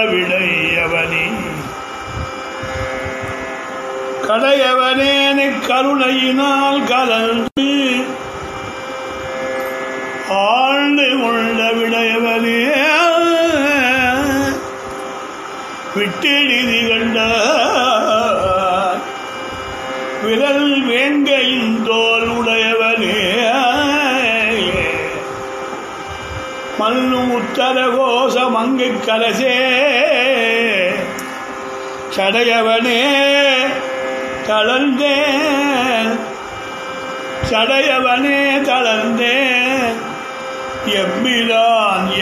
விடையவனே கடையவனே கருணையினால் கலந்து ஆழ்ந்து கொண்ட விடையவனே விட்டெழுதி கண்ட விரல் வேங்கையின் தோல் உடையவனே மண்ணு உத்தர கோஷ மங்கு கலசே சடையவனே தளர்ந்தேன் சடையவனே தளர்ந்தேன் எம்பிரான்